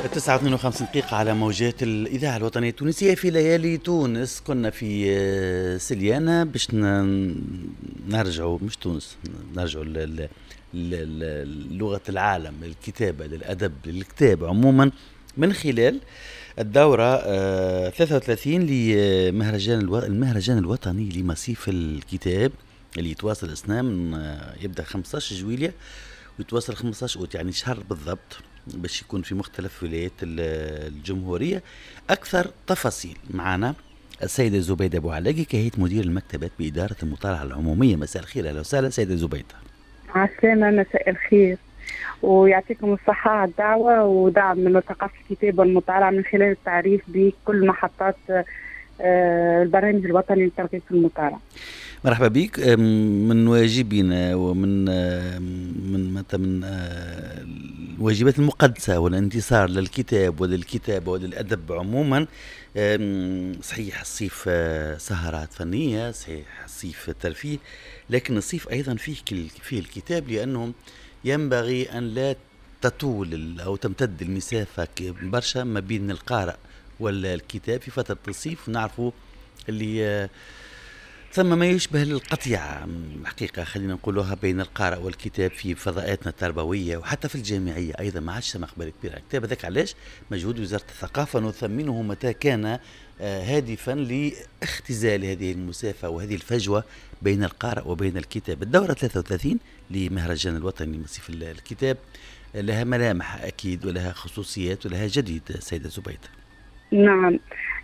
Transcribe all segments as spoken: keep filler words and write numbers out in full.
تسعة واثنين وخمسين دقيقة على موجات الإذاعة الوطنية التونسية في ليالي تونس. كنا في سليانة باش نرجعوا مش تونس نرجعوا للغة العالم، للكتابة، للأدب، للكتاب عموما من خلال الدورة ثلاثة وثلاثين لمهرجان الو... المهرجان الوطني لمصيف الكتاب اللي يتواصل أسنان، يبدأ خمسة عشر جويلية ويتواصل خمسة عشر أوت، يعني شهر بالضبط، باش يكون في مختلف ولايات الجمهورية. أكثر تفاصيل معنا السيدة زبيدة أبو علاقي كهيئة مدير المكتبات بإدارة المطالعة العمومية. مساء الخير، أهلا وسهلا سيدة زبيدة. عسلامة، مساء الخير ويعطيكم الصحة على الدعوة ودعم من ثقافة الكتاب والمطالعة من خلال التعريف بكل محطات البرنامج الوطني لترغيب المطالعة. مرحبا بك. من واجبنا ومن من متى من الواجبات المقدسة والانتصار للكتاب وللكتابة وللأدب عموما. صحيح الصيف سهرات فنية، صحيح الصيف ترفيه، لكن الصيف أيضا فيه فيه الكتاب، لأنه ينبغي أن لا تطول أو تمتد المسافة برشا ما بين القارئ والكتاب في فترة الصيف. نعرفوا اللي ثم ما يشبه القطيعة حقيقة، خلينا نقولوها، بين القارئ والكتاب في فضاءاتنا التربوية وحتى في الجامعية أيضا. ما عادش مقبلة كبيرة الكتاب هذاك. علاش؟ مجهود وزارة الثقافة نثمنه متى كان هادفا لاختزال هذه المسافة وهذه الفجوة بين القارئ وبين الكتاب. الدورة ثلاثة وثلاثين لمهرجان الوطني لمصيف الكتاب لها ملامح أكيد ولها خصوصيات ولها جديد. سيدة زبيدة. نعم،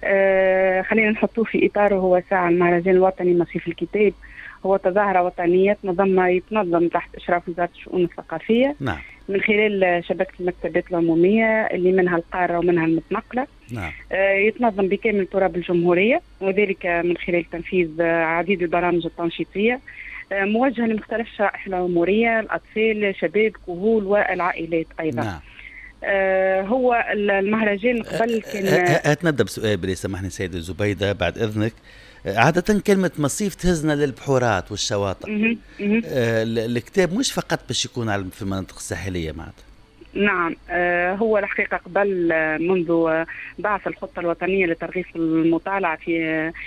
آه خلينا نحطوه في إطاره. هو ساعة المهرجان الوطني مصيف الكتاب هو تظاهرة وطنية تنظم يتنظم تحت إشراف وزارة الشؤون الثقافية. نعم. من خلال شبكة المكتبات العمومية اللي منها القارة ومنها المتنقلة. نعم. آه يتنظم بكامل تراب الجمهورية، وذلك من خلال تنفيذ عديد البرامج التنشيطية آه موجهة لمختلف الشرائح العمرية، الأطفال، الشباب، كهول والعائلات أيضا. نعم. آه هو المهرجان قبل كان أتندب سؤال بلي سمحني سيدة زبيدة بعد إذنك. عادة كلمة مصيف تهزنا للبحورات والشواطئ. مه. مه. آه الكتاب مش فقط باش يكون في المناطق الساحلية معناتها. نعم، آه هو الحقيقة قبل آه منذ آه بعث الخطة الوطنية لترغيب المطالعة في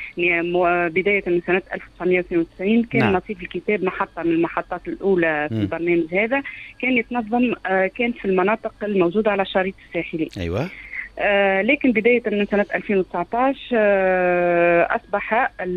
آه بداية من سنة ألف وتسعمائة واثنين وتسعين كان نعم. مصيف الكتاب محطة من المحطات الأولى في م. البرنامج هذا. كان يتنظم آه كان في المناطق الموجودة على الشريط الساحلي. أيوة. آه لكن بداية من سنة ألفين وتسعة عشر آه أصبح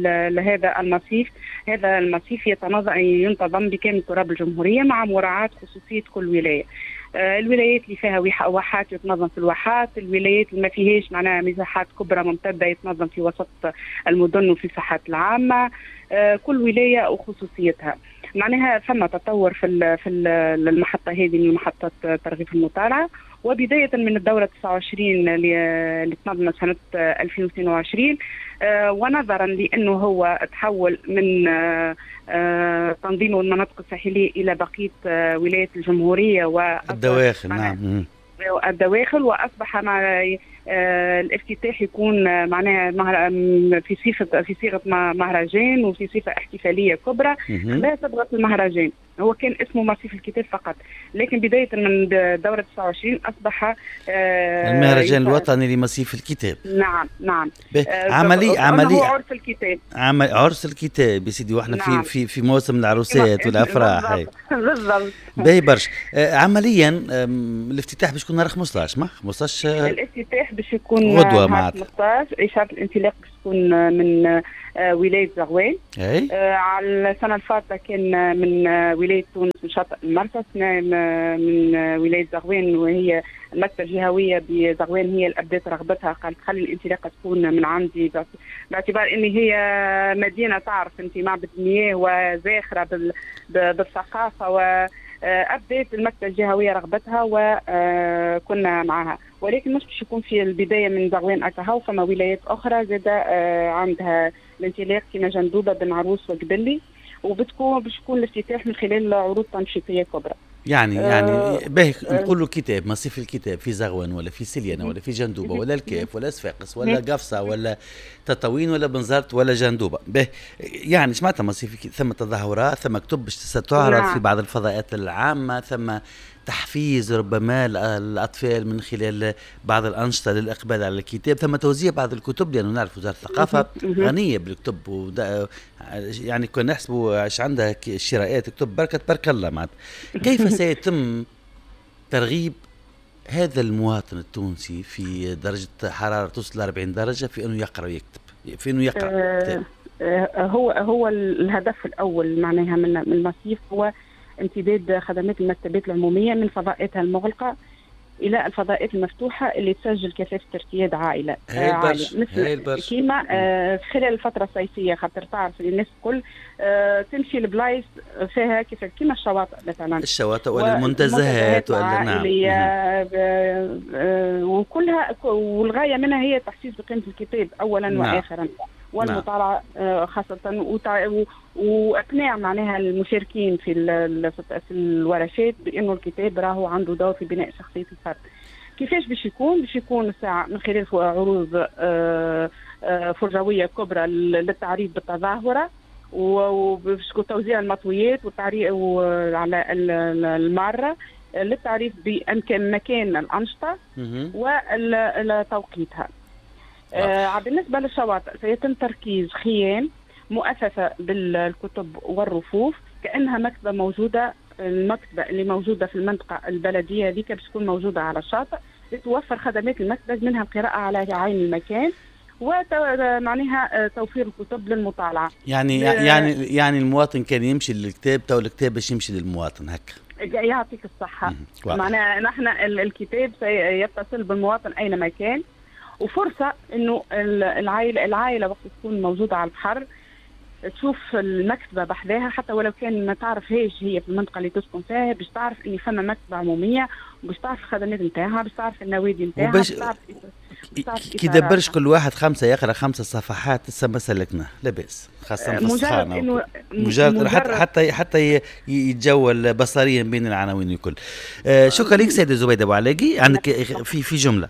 هذا المصيف هذا المصيف يتنظم ينتظم بكامل تراب الجمهورية مع مراعاة خصوصية كل ولاية. آه الولايات اللي فيها واحات يتنظم في الواحات، الولايات اللي ما فيهاش معناها مساحات كبرى ممتدة يتنظم في وسط المدن وفي الساحات العامة. آه كل ولاية وخصوصيتها. معناها ثم تطور في في المحطة هذه من محطة ترغيب المطالعة. وبداية من الدورة تسعة وعشرين اللي تنظمت سنة ألفين واثنين وعشرين آه ونظرا لأنه هو تحول من آه آه تنظيم المناطق الساحلية إلى بقية آه ولايات الجمهورية والدواخل. نعم. الدواخل، وأصبح مع آه الافتتاح يكون آه معناها في صيغة في صيغة مهرجان وفي صيغة احتفالية كبرى لا صبغة المهرجان. هو كان اسمه مصيف الكتاب فقط، لكن بداية من دورة تسعة وعشرين أصبح آه المهرجان الوطني لمصيف الكتاب. نعم نعم. آه عملي عملي هو عرس الكتاب. عمل عرس الكتاب يا سيدي، واحنا نعم. في في في موسم العروسات والأفراح. بالضبط. باهي برشا. آه عمليا الافتتاح باش يكون نهار خمسة عشر ما خمسة عشر الافتتاح باش يكون غدوة معناتها خمسة عشر. إشارة الانطلاق باش تكون من آه ولاية زغوان. آه على السنة الفاتة كان من آه ولاية تونس من شاطئ المرسى، من آه ولاية زغوان، وهي المكتب الجهوية بزغوان هي اللي أبدت رغبتها، قالت خلي الانطلاقة تكون من عندي باعتبار أن هي مدينة تعرف أنت معبد المياه وزاخرة بالثقافة، وأبدت المكتب الجهوية رغبتها وكنا معها. ولكن مش باش يكون في البداية من زغوان أكهو، فما ولايات أخرى زادة عندها الانطلاق كما جندوبة بن عروس وقبلي، وبتكون باش يكون الافتتاح من خلال عروض تنشيطية كبرى. يعني يعني آه باهي نقولوا كتاب مصيف الكتاب في زغوان ولا في سليانة ولا في جندوبة ولا الكاف ولا صفاقس ولا قفصة ولا تطاوين ولا بنزرت ولا جندوبة. باهي يعني سمعت مصيف ثم تظاهرات، ثم كتب باش ستعرض في بعض الفضاءات العامة، ثم تحفيز ربما الأطفال من خلال بعض الأنشطة للإقبال على الكتاب، ثم توزيع بعض الكتب، لأنه نعرف وزارة الثقافة غنية بالكتب، يعني كنا نحسبوا ايش عندها شراءات كتب بركة برك الله معناتها. كيف سيتم ترغيب هذا المواطن التونسي في درجة حرارة توصل أربعين درجة في أنه يقرأ ويكتب، في أنه يقرأ آه هو هو الهدف الأول معناها من المصيف هو امتداد خدمات المكتبات العمومية من فضاءاتها المغلقة إلى الفضاءات المفتوحة اللي تسجل كثافة ارتياد عائلة عالية، مثل كيما آه خلال الفترة الصيفية، خاطر تعرف الناس الكل آه تمشي البلايص فيها كيف كيما الشواطئ مثلا، الشواطئ والمنتزهات العائلية آه آه وكلها، والغاية منها هي تحسيس بقيمة الكتاب أولا نعم. وآخرا والمطالعة آه خاصة، وإقناع معناها المشاركين في في الورشات بأنه الكتاب راهو عنده دور في بناء شخصية الفرد. كيفاش باش يكون؟ باش يكون الساعة من خلال عروض فرجوية كبرى للتعريف بالتظاهرة، وباش يكون توزيع المطويات والتعريف على المارة للتعريف بأمكان مكان الأنشطة وتوقيتها. آه بالنسبة للشواطئ سيتم تركيز خيام مؤسسة بالكتب والرفوف كأنها مكتبة موجودة، المكتبة اللي موجودة في المنطقة البلدية هذيك باش تكون موجودة على الشاطئ لتوفر خدمات المكتبة، منها القراءة على عين المكان ومعناها توفير الكتب للمطالعة. يعني يعني يعني المواطن كان يمشي للكتاب، تو الكتاب باش يمشي للمواطن هكا. يعطيك الصحة. معناها نحن الكتاب سيتصل بالمواطن أينما كان، وفرصة إنه العائلة العائلة وقت تكون موجودة على البحر تشوف المكتبة بحذاها، حتى ولو كان ما تعرف هيش هي في المنطقة اللي تسكن فيها، باش تعرف إن فما مكتبة عمومية، وباش تعرف الخدمات نتاعها، باش تعرف النوادي نتاعها، باش تعرف كي دبرش كل واحد خمسة يقرأ خمسة صفحات لسه ما سلكنا لا بأس، خاصة في السخانة مجرد حتى حتى حتى يتجول بصريا بين العناوين الكل. آه شكرا لك سيدة زبيدة أبو علاقي. عندك في في جملة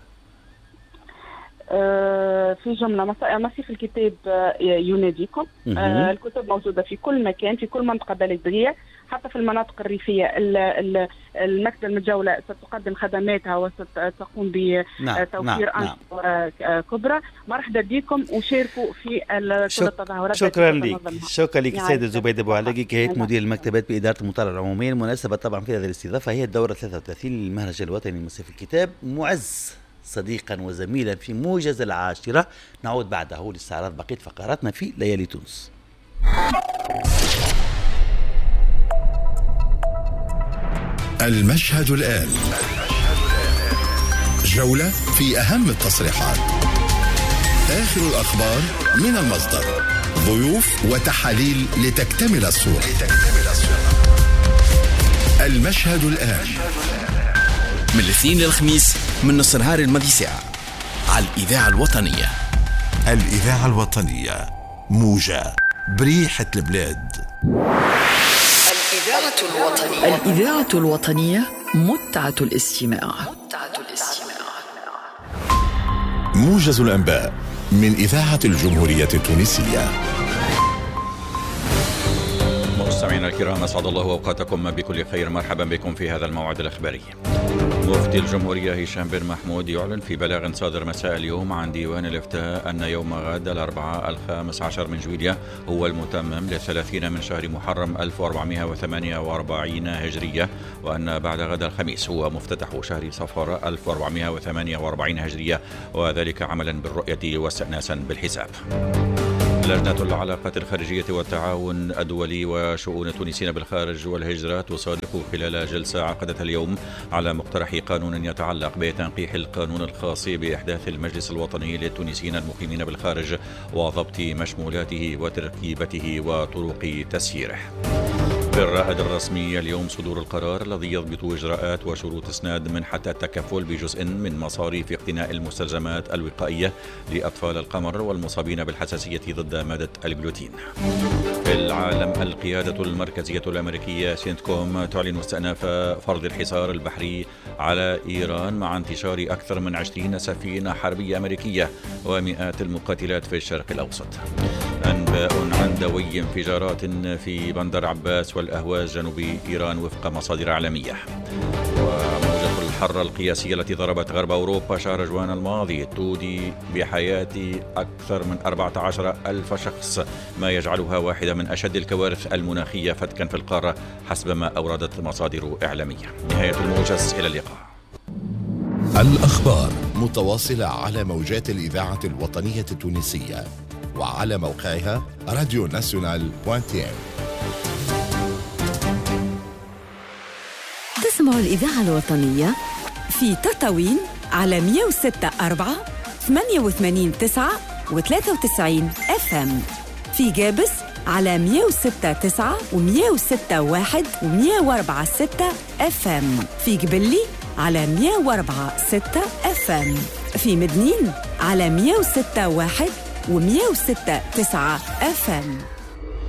آه في جملة مصيف الكتاب آه يناديكم. آه الكتب موجودة في كل مكان، في كل منطقة بلدية، حتى في المناطق الريفية. المكتبة المتجولة ستقدم خدماتها وستقوم بتوفير نعم. أنشطة نعم. كبرى. مرحبا بكم وشاركوا في كل التظاهرات. شكرا لك شكرا لك سيدة زبيدة أبو علاقي كهيئة مدير المكتبات بإدارة المطالعة العمومية. المناسبة طبعا في هذه الاستضافة هي الدورة ثلاثة وثلاثين للمهرجان الوطني لمصيف الكتاب. معز صديقا وزميلا في موجز العاشرة. نعود بعده لاستعراض بقية فقراتنا في ليالي تونس. المشهد الآن جولة في أهم التصريحات، آخر الأخبار من المصدر، ضيوف وتحاليل لتكتمل الصورة. المشهد الآن من الاثنين للخميس من نص نهار الماضي ساعة على الإذاعة الوطنية. الإذاعة الوطنية موجة بريحة البلاد. الإذاعة الوطنية. الإذاعة الوطنية متعة الاستماع. متعة الاستماع. موجز الأنباء من إذاعة الجمهورية التونسية. مستمعينا الكرام، أسعد الله أوقاتكم بكل خير. مرحبا بكم في هذا الموعد الإخباري. مفتي الجمهورية هشام بن محمود يعلن في بلاغ صادر مساء اليوم عن ديوان الإفتاء أن يوم غد الأربعاء الخامس عشر من جويلية هو المتمم للثلاثين من شهر محرم ألف وأربعمائة وثمانية وأربعين هجرية، وأن بعد غد الخميس هو مفتتح شهر صفر ألف وأربعمائة وثمانية وأربعين هجرية، وذلك عملا بالرؤية واستئناسا بالحساب. لجنة العلاقات الخارجية والتعاون الدولي وشؤون التونسيين بالخارج والهجرة تصادق خلال جلسة عقدتها اليوم على مقترح قانون يتعلق بتنقيح القانون الخاص بإحداث المجلس الوطني للتونسيين المقيمين بالخارج وضبط مشمولاته وتركيبته وطرق تسييره. بالرائد الرسمي اليوم صدور القرار الذي يضبط إجراءات وشروط إسناد منحة التكفل بجزء من مصاريف اقتناء المستلزمات الوقائية لأطفال القمر والمصابين بالحساسية ضد مادة الجلوتين. في العالم، القيادة المركزية الأمريكية سينتكوم تعلن استئناف فرض الحصار البحري على إيران مع انتشار أكثر من عشرين سفينة حربية أمريكية ومئات المقاتلات في الشرق الأوسط. أنباء عن دوي انفجارات في بندر عباس والأهواز جنوب إيران وفق مصادر عالمية. وموجة الحر القياسية التي ضربت غرب أوروبا شهر جوان الماضي تودي بحياة أكثر من أربعة عشر ألف شخص، ما يجعلها واحدة من أشد الكوارث المناخية فتكا في القارة حسب ما أوردت مصادر إعلامية. نهاية الموجز، إلى اللقاء. الأخبار متواصلة على موجات الإذاعة الوطنية التونسية وعلى موقعها راديو ناسيونال بوانتين. تسمع الإذاعة الوطنية في تطاوين على مية وستة أربعة ثمانية وثمانين تسعة وثلاثة وتسعين اف ام، في جابس على مية وستة تسعة ومية وستة واحد ومية وأربعة ستة اف ام، في قبلي على مية وأربعة ستة اف ام، في مدنين على مية وستة واحد ومية وستة تسعة اف ام.